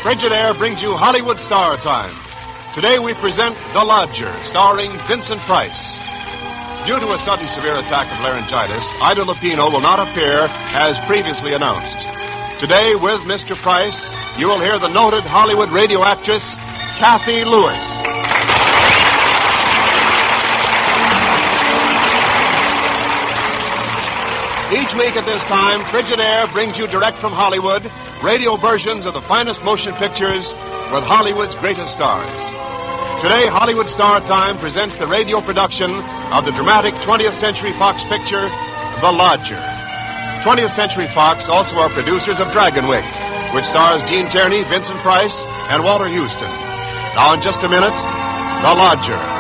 Frigidaire brings you Hollywood Star Time. Today we present The Lodger, starring Vincent Price. Due to a sudden severe attack of laryngitis, Ida Lupino will not appear as previously announced. Today, with Mr. Price, you will hear the noted Hollywood radio actress, Cathy Lewis. Each week at this time, Frigidaire brings you direct from Hollywood radio versions of the finest motion pictures with Hollywood's greatest stars. Today, Hollywood Star Time presents the radio production of the dramatic 20th Century Fox picture, The Lodger. 20th Century Fox also are producers of Dragonwyck, which stars Gene Tierney, Vincent Price, and Walter Houston. Now, in just a minute, The Lodger.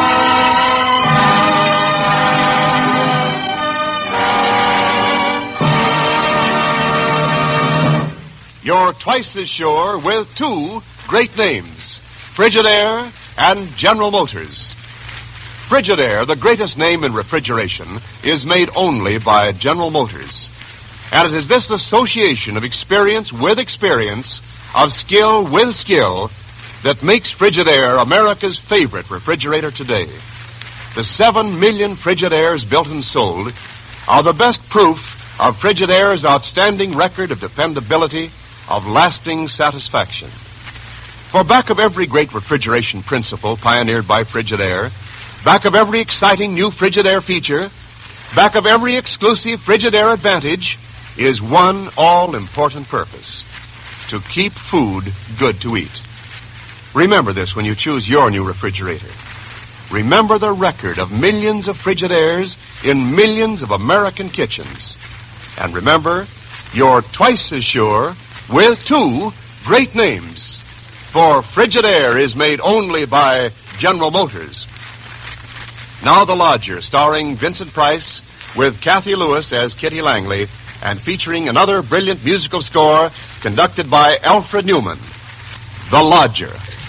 You're twice as sure with two great names, Frigidaire and General Motors. Frigidaire, the greatest name in refrigeration, is made only by General Motors. And it is this association of experience with experience, of skill with skill, that makes Frigidaire America's favorite refrigerator today. The 7 million Frigidaires built and sold are the best proof of Frigidaire's outstanding record of dependability, of lasting satisfaction. For back of every great refrigeration principle pioneered by Frigidaire, back of every exciting new Frigidaire feature, back of every exclusive Frigidaire advantage, is one all-important purpose: to keep food good to eat. Remember this when you choose your new refrigerator. Remember the record of millions of Frigidaires in millions of American kitchens. And remember, you're twice as sure with two great names. For Frigidaire is made only by General Motors. Now The Lodger, starring Vincent Price, with Cathy Lewis as Kitty Langley, and featuring another brilliant musical score conducted by Alfred Newman. The Lodger.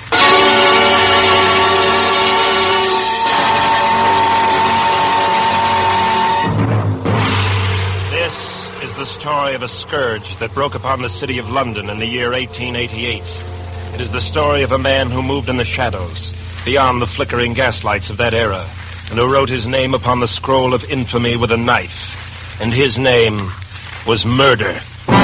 The story of a scourge that broke upon the city of London in the year 1888. It is the story of a man who moved in the shadows, beyond the flickering gaslights of that era, and who wrote his name upon the scroll of infamy with a knife. And his name was Murder.